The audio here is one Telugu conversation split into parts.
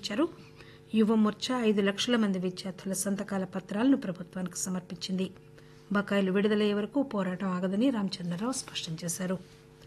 నిర్వహించారు. యువమోర్చా 5 లక్షల మంది విద్యార్థుల సంతకాల పత్రాలను ప్రభుత్వానికి సమర్పించింది. బకాయిలు విడుదలయ్యే వరకు పోరాటం ఆగదని రామచంద్రరావు స్పష్టం చేశారు.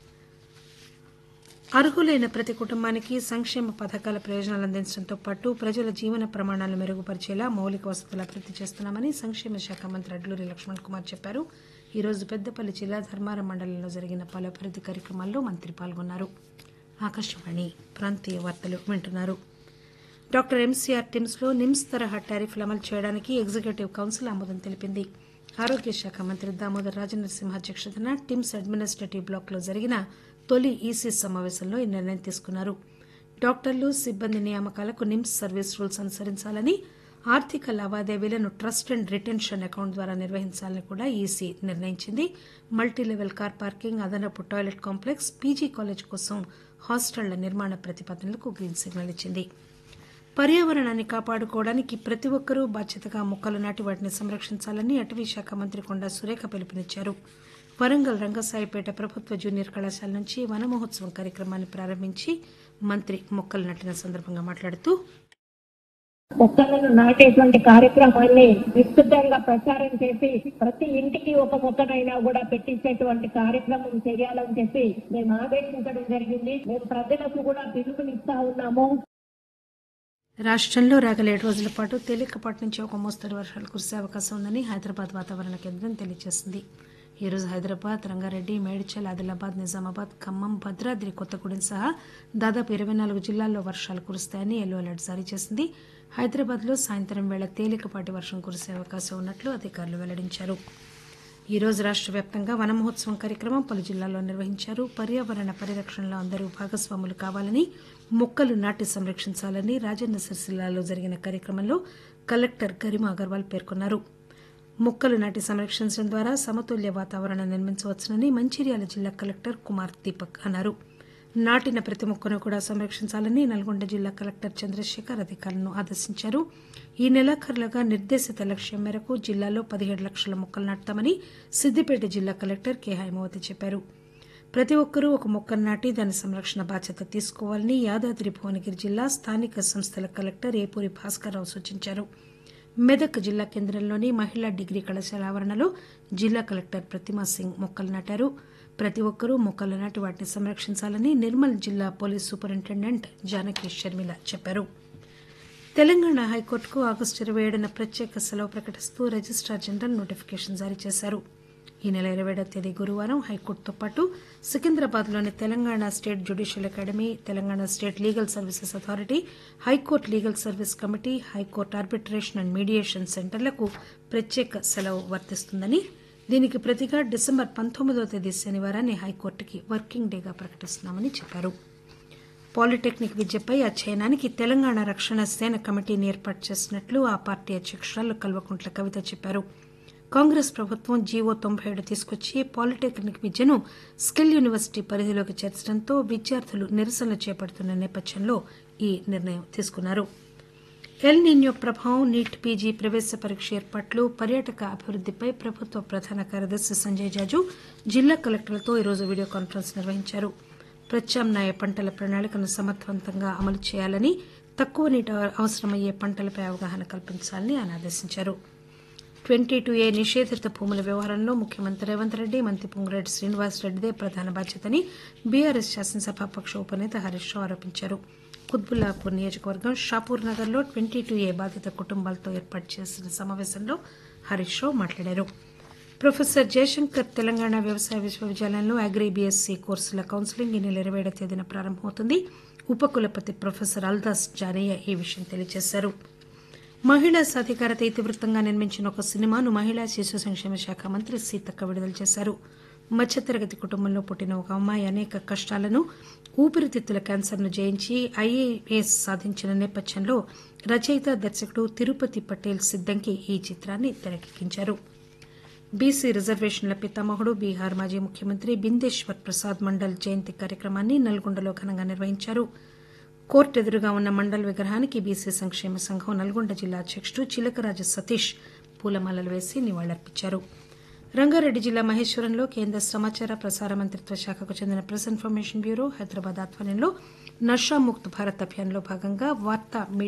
అర్హులైన ప్రతి కుటుంబానికి సంక్షేమ పథకాల ప్రయోజనాలు అందించడంతో పాటు ప్రజల జీవన ప్రమాణాలను మెరుగుపరిచేలా మౌలిక వసతులు అభివృద్ది చేస్తున్నామని సంక్షేమ శాఖ మంత్రి అడ్లూరి లక్ష్మణ్ కుమార్ చెప్పారు. ఈ రోజు పెద్దపల్లి జిల్లా ధర్మారం మండలంలో జరిగిన పలు అభివృద్ది కార్యక్రమాల్లో మంత్రి పాల్గొన్నారు. ఆకాశవాణి ప్రాంతీయ వార్తలు వింటున్నారు. డాక్టర్ ఎంసీఆర్ టిమ్స్ లో నిమ్స్ తరహా టారిఫ్లు అమలు చేయడానికి ఎగ్జిక్యూటివ్ కౌన్సిల్ ఆమోదం తెలిపింది. ఆరోగ్య శాఖ మంత్రి దామోదర్ రాజనరసింహ అధ్యక్షతన టిమ్స్ అడ్మినిస్టేటివ్ బ్లాక్ లో జరిగిన తొలి ఈసీ సమావేశంలో ఈ నిర్ణయం తీసుకున్నారు. డాక్టర్లు సిబ్బంది నియామకాలకు నిమ్స్ సర్వీస్ రూల్స్ అనుసరించాలని, ఆర్థిక లావాదేవీలను ట్రస్ట్ అండ్ రిటెన్షన్ అకౌంట్ ద్వారా నిర్వహించాలని కూడా ఈసీ నిర్ణయించింది. మల్టీలెవెల్ కార్ పార్కింగ్, అదనపు టాయిలెట్ కాంప్లెక్స్, పీజీ కాలేజ్ కోసం హాస్టళ్ల నిర్మాణ ప్రతిపాదనలకు గ్రీన్ సిగ్నల్ ఇచ్చింది. పర్యావరణాన్ని కాపాడుకోవడానికి ప్రతి ఒక్కరూ బాధ్యతగా మొక్కలు నాటి వాటిని సంరక్షించాలని అటవీ శాఖ మంత్రి కొండా సురేఖ పిలుపునిచ్చారు. వరంగల్ రంగసాయిపేట ప్రభుత్వ జూనియర్ కళాశాల నుంచి వన మహోత్సవం కార్యక్రమాన్ని ప్రారంభించి మంత్రి మొక్కలు నాటిన సందర్భంగా మాట్లాడుతూ మొక్కలను నాటేటువంటి కార్యక్రమాన్ని విస్తృతంగా ప్రచారం చేసి ప్రతి ఇంటికి ఒక మొక్కనైనా కూడా పెట్టించేటువంటి కార్యక్రమం చేయాలని చెప్పి మేము ఆదేశించడం జరిగింది. మేము ప్రజలకు కూడా పిలుపునిస్తా ఉన్నాము. రాష్టంలో రాగల 7 రోజుల పాటు తేలికపాటి నుంచి ఒక మోస్తరు వర్షాలు కురిసే అవకాశం ఉందని హైదరాబాద్ వాతావరణ కేంద్రం తెలియజేసింది. ఈ రోజు హైదరాబాద్, రంగారెడ్డి, మేడ్చల్, ఆదిలాబాద్, నిజామాబాద్, ఖమ్మం, భద్రాద్రి కొత్తగూడెం సహా దాదాపు 24 జిల్లాల్లో వర్షాలు కురుస్తాయని ఎల్లో అలర్ట్ జారీ చేసింది. హైదరాబాద్ లో సాయంత్రం వేళ తేలికపాటి వర్షం కురిసే అవకాశం ఉన్నట్లు అధికారులు వెల్లడించారు. ఈ రోజు రాష్ట్ర వ్యాప్తంగా వన మహోత్సవం కార్యక్రమం పలు జిల్లాల్లో నిర్వహించారు. పర్యావరణ పరిరక్షణలో అందరూ భాగస్వాములు కావాలని, మొక్కలు నాటి సంరక్షించాలని రాజన్న సిరిసిల్లాలో జరిగిన కార్యక్రమంలో కలెక్టర్ గరిమా అగర్వాల్ పేర్కొన్నారు. మొక్కలు నాటి సంరక్షించడం ద్వారా సమతుల్య వాతావరణం నిర్మించవచ్చునని మంచిర్యాల జిల్లా కలెక్టర్ కుమార్ దీపక్ అన్నారు. నాటిన ప్రతి మొక్కను కూడా సంరక్షించాలని నల్గొండ జిల్లా కలెక్టర్ చంద్రశేఖర్ అధికారులను ఆదేశించారు. ఈ నెలాఖరులోగా నిర్దేశిత లక్ష్యం మేరకు జిల్లాలో 17 లక్షల మొక్కలు నాటుతామని సిద్దిపేట జిల్లా కలెక్టర్ కె హైమావతి చెప్పారు. ప్రతి ఒక్కరూ ఒక మొక్కను నాటి దాని సంరక్షణ బాధ్యత తీసుకోవాలని యాదాద్రి భువనగిరి జిల్లా స్థానిక సంస్థల కలెక్టర్ ఏపూరి భాస్కర్రావు సూచించారు. మెదక్ జిల్లా కేంద్రంలోని మహిళా డిగ్రీ కళాశాల ఆవరణలో జిల్లా కలెక్టర్ ప్రతిమా సింగ్ మొక్కలు నాటారు. ప్రతి ఒక్కరూ మొక్కలు నాటి వాటిని సంరక్షించాలని నిర్మల్ జిల్లా పోలీస్ సూపరింటెండెంట్ జానకి షర్మిల చెప్పారు. తెలంగాణ హైకోర్టుకు ఆగస్టు 27న ప్రత్యేక సెలవు ప్రకటిస్తూ రిజిస్టార్ జనరల్ నోటిఫికేషన్ జారీ చేశారు. ఈ నెల 27వ తేదీ గురువారం హైకోర్టుతో పాటు సికింద్రాబాద్లోని Telangana state judicial academy, Telangana state legal services authority, high court legal service committee, high court arbitration and mediation సెంటర్లకు ప్రత్యేక సెలవు వర్తిస్తుందని, దీనికి ప్రతిగా డిసెంబర్ 19వ తేదీ శనివారాన్ని హైకోర్టుకి వర్కింగ్ డేగా ప్రకటిస్తున్నామని చెప్పారు. పాలిటెక్నిక్ విద్యపై అధ్యయనానికి తెలంగాణ రక్షణ సేన కమిటీని ఏర్పాటు చేసినట్లు ఆ పార్టీ అధ్యక్షురాలు కల్వకుంట్ల కవిత చెప్పారు. కాంగ్రెస్ ప్రభుత్వం జీవో 97 తీసుకొచ్చి పాలిటెక్నిక్ విద్యను స్కిల్ యూనివర్సిటీ పరిధిలోకి చేర్చడంతో విద్యార్థులు నిరసనలు చేపడుతున్న నేపథ్యంలో ఈ నిర్ణయం తీసుకున్నారు. ఎల్ నిన్యో ప్రభావం, నీట్ పీజీ ప్రవేశ పరీక్ష ఏర్పాట్లు, పర్యాటక అభివృద్దిపై ప్రభుత్వ ప్రధాన కార్యదర్శి సంజయ్ జాజు జిల్లా కలెక్టర్లతో ఈరోజు వీడియో కాన్ఫరెన్స్ నిర్వహించారు. ప్రత్యామ్నాయ పంటల ప్రణాళికను సమర్థవంతంగా అమలు చేయాలని, తక్కువ నీటి అవసరమయ్యే పంటలపై అవగాహన కల్పించాలని ఆయన ఆదేశించారు. 22A నిషేధిత భూముల వ్యవహారంలో ముఖ్యమంత్రి రేవంత్ రెడ్డి, మంత్రి పొంగులేటి శ్రీనివాసరెడ్డిదే ప్రధాన బాధ్యతని బీఆర్ఎస్ శాసనసభాపక్ష ఉపనేత హరీష్ రావు ఆరోపించారు. కుత్బుల్లాపూర్ నియోజకవర్గం షాపూర్ నగర్లో 22A బాధిత కుటుంబాలతో ఏర్పాటు చేసిన సమావేశంలో హరీష్ రావు మాట్లాడారు. ప్రొఫెసర్ జయశంకర్ తెలంగాణ వ్యవసాయ విశ్వవిద్యాలయంలో అగ్రి బీఎస్సీ కోర్సుల కౌన్సిలింగ్ ఈ నెల 27వ తేదీన ప్రారంభమవుతుంది. ఉపకులపతి ప్రొఫెసర్ అల్దాస్ జానయ్య ఈ విషయం తెలియజేశారు. మహిళా సాధికారత ఇతివృత్తంగా నిర్మించిన ఒక సినిమాను మహిళా శిశు సంక్షేమ శాఖ మంత్రి సీతక్క విడుదల చేశారు. మధ్యతరగతి కుటుంబంలో పుట్టిన ఒక అమ్మాయి అనేక కష్టాలను, ఊపిరితిత్తుల క్యాన్సర్ను జయించి ఐఏఎస్ సాధించిన నేపథ్యంలో రచయిత, దర్శకుడు తిరుపతి పటేల్ సిద్దంకి ఈ చిత్రాన్ని తెరకెక్కించారు. బీసీ రిజర్వేషన్ల పితామహుడు, బీహార్ మాజీ ముఖ్యమంత్రి బిందేశ్వర్ ప్రసాద్ మండల్ జయంతి కార్యక్రమాన్ని నల్గొండలో ఘనంగా నిర్వహించారు. కోర్టు ఎదురుగా ఉన్న మండల్ విగ్రహానికి బీసీ సంక్షేమ సంఘం నల్గొండ జిల్లా అధ్యకుడు చిలకరాజు సతీష్ పూలమాలలు వేసి నివాళులర్పించారు. రంగారెడ్డి జిల్లా మహేశ్వరంలో కేంద్ర సమాచార ప్రసార మంత్రిత్వ శాఖకు చెందిన ప్రెస్ ఇన్ఫర్మేషన్ బ్యూరో హైదరాబాద్ ఆధ్వర్యంలో నషాముక్త్ భారత్ అభియాన్లో భాగంగా వార్తా